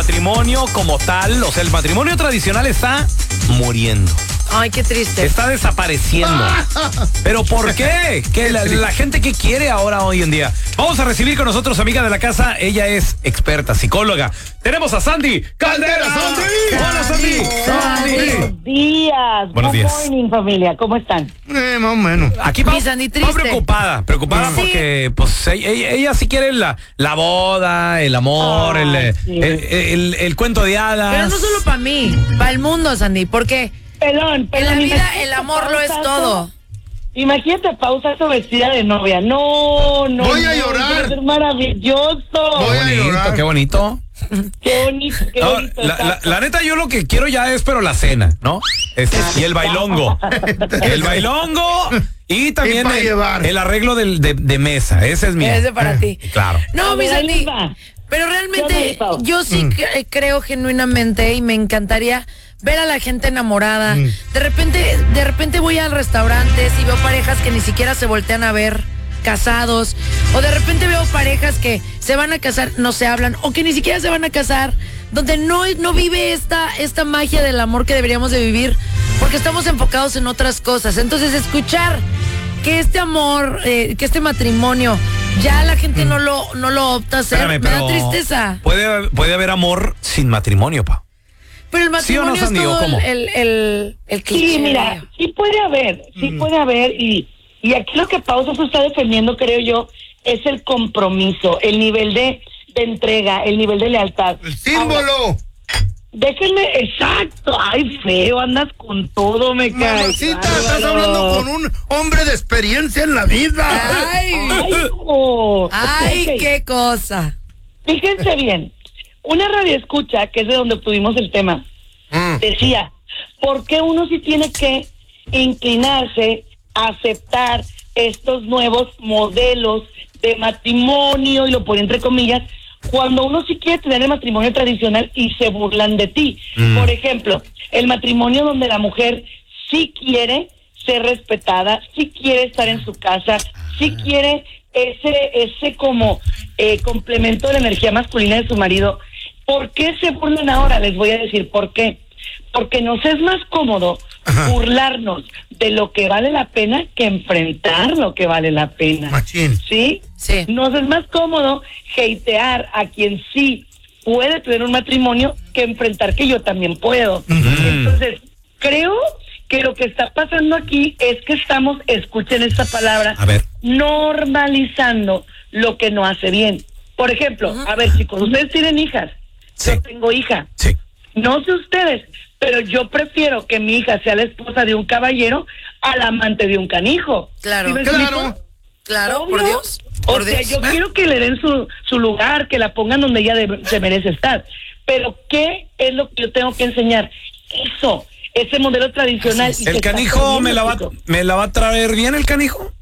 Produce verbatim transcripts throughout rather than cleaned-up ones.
matrimonio como tal, o sea, el matrimonio tradicional está muriendo. Ay, qué triste. Está desapareciendo. ¿Pero por qué? ¿Qué la, la gente que quiere ahora hoy en día? Vamos a recibir con nosotros amiga de la casa. Ella es experta, psicóloga. Tenemos a Sandy Caldera. ¡Sandy! Hola, Sandy. Sandy. Buenos días. Buenos Good días. morning, familia. ¿Cómo están? Eh, más o menos. Aquí va, Mi Sandy, va triste. preocupada, preocupada Sí. porque pues ella, ella- ella sí quiere la, la boda, el amor, Ay, el, sí. el, el- el cuento de hadas. Pero no solo para mí, para el mundo, Sandy, porque Pelón, en pelón. la vida imagínate el amor lo es pausa, todo. Imagínate pausa eso vestida de novia. No, no. Voy a no, llorar. Va a ser maravilloso. Voy Qué a bonito, llorar. qué bonito. Qué bonito, qué No, bonito. la, la- exacto. la neta, yo lo que quiero ya es, pero la cena, ¿no? Este, y el bailongo. El bailongo y también Y pa' el, llevar. el arreglo del- de, de mesa. Ese es mi. Ese para ti. Claro. No, A mi ver, ahí Sandy. les va. Pero ¿Qué realmente onda, Pau? yo sí cre- creo genuinamente y me encantaría ver a la gente enamorada. De repente, de repente voy al restaurante y veo parejas que ni siquiera se voltean a ver, casados, o de repente veo parejas que se van a casar, no se hablan, o que ni siquiera se van a casar, donde no, no vive esta, esta magia del amor que deberíamos de vivir, porque estamos enfocados en otras cosas. Entonces, escuchar que este amor, eh, que este matrimonio, ya la gente no lo, no lo opta a hacer, Espérame, me da pero tristeza. Puede, puede haber amor sin matrimonio, pa. Pero el ¿Sí o no, matrimonio Sandy, es o todo cómo? el, el, el cliché. Sí, mira, sí puede haber, sí puede haber. Y, y aquí lo que Pausa se está defendiendo, creo yo, es el compromiso, el nivel de, de entrega, el nivel de lealtad. El símbolo. Déjenme, exacto. Ay, feo, andas con todo, me cae. Mamacita, estás hablando con un hombre de experiencia en la vida. Ay, Ay, hijo. ay, Ok, qué cosa. Fíjense bien, una radio escucha, que es de donde tuvimos el tema, Mm. decía, ¿por qué uno sí tiene que inclinarse a aceptar estos nuevos modelos de matrimonio, y lo pone entre comillas, cuando uno sí quiere tener el matrimonio tradicional y se burlan de ti? Mm. Por ejemplo, el matrimonio donde la mujer sí quiere ser respetada, sí quiere estar en su casa, sí quiere ese ese como eh, complemento de la energía masculina de su marido. ¿Por qué se burlan ahora? Les voy a decir por qué. Porque nos es más cómodo burlarnos de lo que vale la pena que enfrentar lo que vale la pena. Machín. ¿Sí? Sí. Nos es más cómodo hatear a quien sí puede tener un matrimonio que enfrentar que yo también puedo. Entonces, creo que lo que está pasando aquí es que estamos, escuchen esta palabra, A ver. normalizando lo que no hace bien. Por ejemplo, a ver, chicos, ustedes tienen hijas. Sí. Yo tengo hija. Sí. No sé ustedes, pero yo prefiero que mi hija sea la esposa de un caballero al amante de un canijo. Claro. ¿Sí me Claro. explico? Claro, por Obvio. Dios. Por O sea, Dios. yo quiero que le den su, su lugar, que la pongan donde ella de- se merece estar. Pero, ¿qué es lo que yo tengo que enseñar? Eso, ese modelo tradicional. y que ¿El está canijo me la, va, perdiendo, chicos. me la va a traer bien el canijo?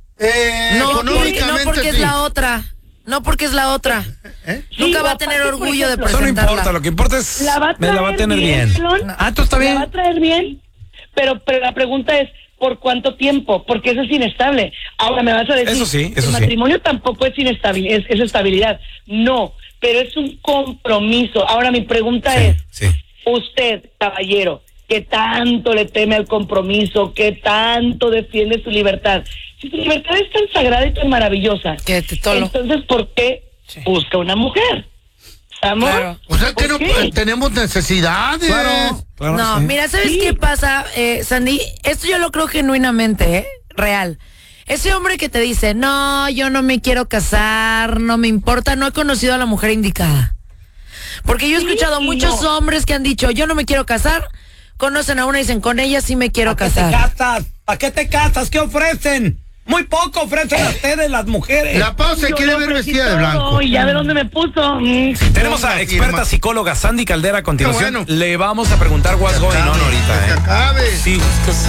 Eh, No, porque, no económicamente porque es sí. la otra. No porque es la otra. ¿Eh? Nunca Sí, va a tener aparte, por orgullo de ejemplo, Eso no presentarla. importa, lo que importa es La va a me la va a traer tener bien, bien. Flor. Ah, esto está La bien. va a traer bien, pero, pero la pregunta es, ¿por cuánto tiempo? Porque eso es inestable. Ahora me vas a decir, Eso sí, eso el sí. matrimonio tampoco es inestabilidad, es, es estabilidad. No, pero es un compromiso. Ahora mi pregunta Sí, es, sí. usted, caballero, que tanto le teme al compromiso, que tanto defiende su libertad, si su libertad es tan sagrada y tan maravillosa, Que te tolo. entonces ¿por qué Sí. busca una mujer? ¿Estamos? Claro. O sea que ¿Por no qué? tenemos necesidades. Claro, claro, No, sí. mira, ¿sabes Sí. qué pasa, eh, Sandy? Esto yo lo creo genuinamente, ¿eh? Real. Ese hombre que te dice, no, yo no me quiero casar, no me importa, no he conocido a la mujer indicada. Porque yo he Sí escuchado y muchos no. hombres que han dicho, yo no me quiero casar, conocen a una y dicen, con ella sí me quiero ¿Para qué te casar. casas? ¿Para qué te casas? ¿Qué ofrecen? Muy poco ofrecen a ustedes las mujeres. La Pau se Yo quiere lo ver ofrecí vestida de todo, blanco. Y ya ve dónde me puso. Mm. Tenemos a Toma, experta firma. psicóloga Sandy Caldera a continuación. Qué bueno. Le vamos a preguntar what's going on Que ahorita, se ¿eh? acabe. Sí.